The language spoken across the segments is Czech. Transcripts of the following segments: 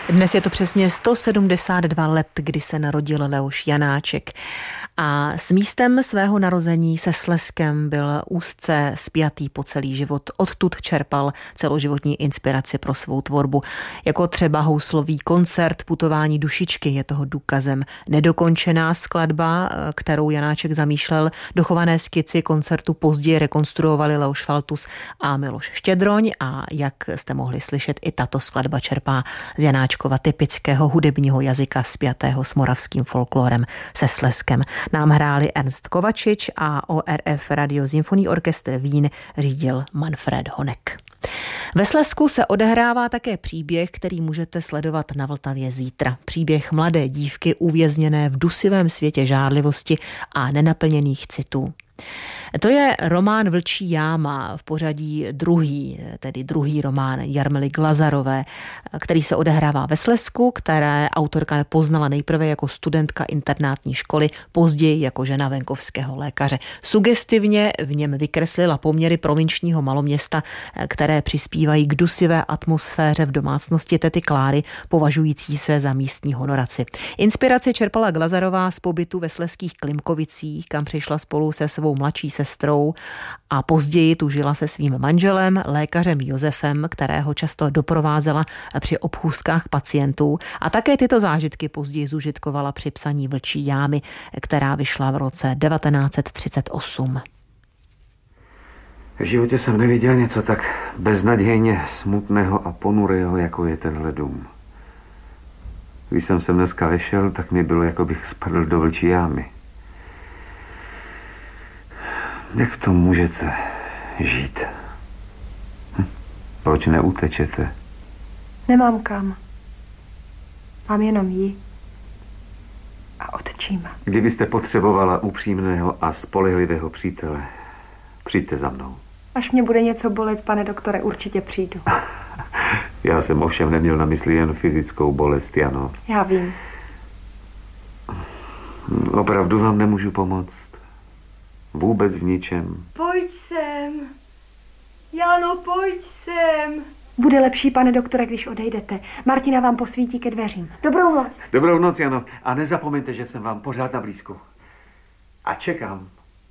Dnes je to přesně 172 let, kdy se narodil Leoš Janáček. A s místem svého narození se Slezskem byl úzce spjatý po celý život. Odtud čerpal celoživotní inspiraci pro svou tvorbu. Jako třeba houslový koncert Putování dušičky je toho důkazem. Nedokončená skladba, kterou Janáček zamýšlel, dochované skici koncertu později rekonstruovali Leoš Faltus a Miloš Štědroň a jak jste mohli slyšet, i tato skladba čerpá z Janáčkova typického hudebního jazyka spjatého s moravským folklorem se Slezskem. Nám hráli Ernst Kovačič a ORF Radio Symphony Orchestra Vín řídil Manfred Honek. Ve Slezsku se odehrává také příběh, který můžete sledovat na Vltavě zítra. Příběh mladé dívky uvězněné v dusivém světě žárlivosti a nenaplněných citů. To je román Vlčí jáma, v pořadí druhý román Jarmily Glazarové, který se odehrává ve Slezsku, které autorka poznala nejprve jako studentka internátní školy, později jako žena venkovského lékaře. Sugestivně v něm vykreslila poměry provinčního maloměsta, které přispívají k dusivé atmosféře v domácnosti tety Kláry, považující se za místní honoraci. Inspiraci čerpala Glazarová z pobytu ve slezských Klimkovicích, kam přišla spolu se svou mladší sestrou a později tu žila se svým manželem, lékařem Josefem, kterého často doprovázela při obchůzkách pacientů, a také tyto zážitky později zužitkovala při psaní Vlčí jámy, která vyšla v roce 1938. V životě jsem neviděl něco tak beznadějně smutného a ponurého, jako je tenhle dům. Když jsem sem dneska vešel, tak mi bylo, jako bych spadl do Vlčí jámy. Jak v tom můžete žít? Proč neutečete? Nemám kam. Mám jenom ji a otčíma. Kdybyste potřebovala upřímného a spolehlivého přítele, přijďte za mnou. Až mě bude něco bolet, pane doktore, určitě přijdu. Já jsem ovšem neměl na mysli jen fyzickou bolest, Jano. Já vím. Opravdu vám nemůžu pomoct. Vůbec v ničem. Pojď sem. Jano, pojď sem. Bude lepší, pane doktore, když odejdete. Martina vám posvítí ke dveřím. Dobrou noc. Dobrou noc, Jano. A nezapomeňte, že jsem vám pořád na blízku. A čekám.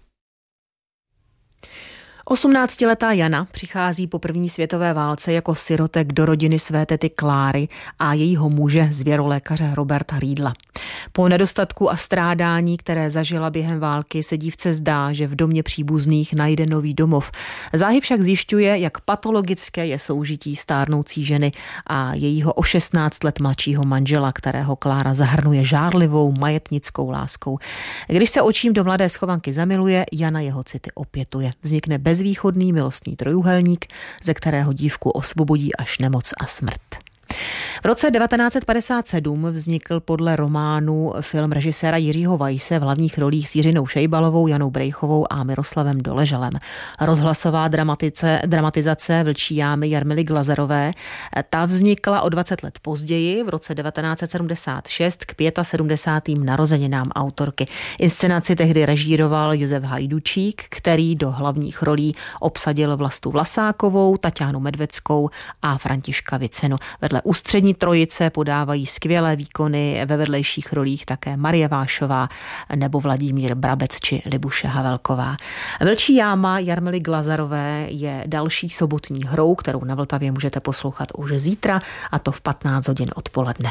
18letá Jana přichází po první světové válce jako sirotek do rodiny své tety Kláry a jejího muže, zvěrolékaře Roberta Riedla. Po nedostatku a strádání, které zažila během války, se dívce zdá, že v domě příbuzných najde nový domov. Záhy však zjišťuje, jak patologické je soužití stárnoucí ženy a jejího o 16 let mladšího manžela, kterého Klára zahrnuje žárlivou majetnickou láskou. Když se očím do mladé schovanky zamiluje, Jana jeho city opětuje. Vznikne bezvýchodný milostný trojúhelník, ze kterého dívku osvobodí až nemoc a smrt. V roce 1957 vznikl podle románu film režiséra Jiřího Weisse v hlavních rolích s Jiřinou Šejbalovou, Janou Brejchovou a Miroslavem Doleželem. Rozhlasová dramatizace Vlčí jámy Jarmily Glazarové, ta vznikla o 20 let později, v roce 1976 k 75. narozeninám autorky. Inscenaci tehdy režíroval Josef Hajdučík, který do hlavních rolí obsadil Vlastu Vlasákovou, Taťánu Medveckou a Františka Vicenu. Vedle ústřední trojice podávají skvělé výkony ve vedlejších rolích také Marie Vášová nebo Vladimír Brabec či Libuše Havelková. Vlčí jáma Jarmily Glazarové je další sobotní hrou, kterou na Vltavě můžete poslouchat už zítra, a to v 15 hodin odpoledne.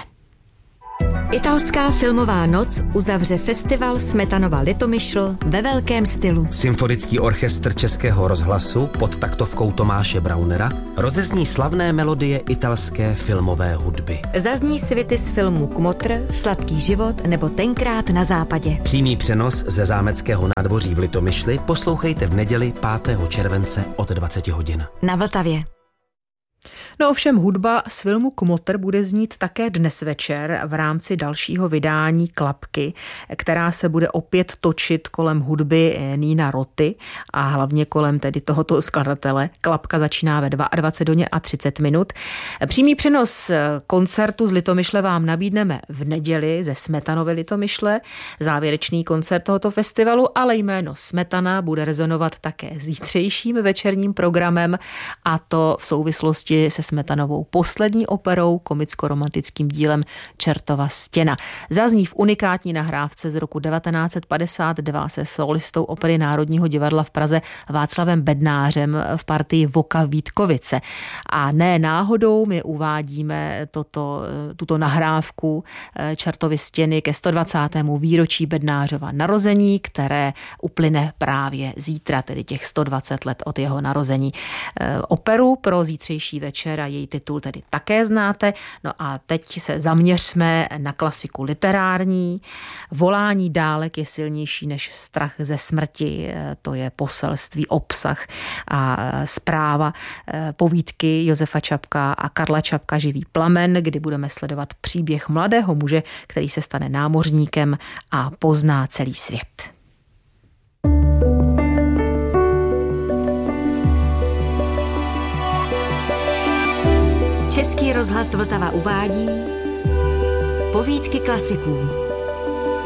Italská filmová noc uzavře festival Smetanova Litomyšl ve velkém stylu. Symfonický orchestr Českého rozhlasu pod taktovkou Tomáše Braunera rozezní slavné melodie italské filmové hudby. Zazní svity z filmů Kmotr, Sladký život nebo Tenkrát na západě. Přímý přenos ze zámeckého nádvoří v Litomyšli poslouchejte v neděli 5. července od 20 hodin. Na Vltavě. No ovšem hudba z filmu Kmotr bude znít také dnes večer v rámci dalšího vydání Klapky, která se bude opět točit kolem hudby Nina Roty a hlavně kolem tedy tohoto skladatele. Klapka začíná ve 22 hodin a 30 minut. Přímý přenos koncertu z Litomyšle vám nabídneme v neděli ze Smetanovy Litomyšle, závěrečný koncert tohoto festivalu, ale jméno Smetana bude rezonovat také zítřejším večerním programem, a to v souvislosti se Smetanovou poslední operou, komicko-romantickým dílem Čertova stěna. Zazní v unikátní nahrávce z roku 1952 se solistou Opery Národního divadla v Praze Václavem Bednářem v partii Voka Vítkovice. A ne náhodou my uvádíme tuto nahrávku Čertovy stěny ke 120. výročí Bednářova narození, které uplyne právě zítra, tedy těch 120 let od jeho narození. Operu pro zítřejší večer a její titul tedy také znáte. No a teď se zaměřme na klasiku literární. Volání dálek je silnější než strach ze smrti. To je poselství, obsah a zpráva povídky Josefa Čapka a Karla Čapka Živý plamen, kdy budeme sledovat příběh mladého muže, který se stane námořníkem a pozná celý svět. Český rozhlas Vltava uvádí Povídky klasiků.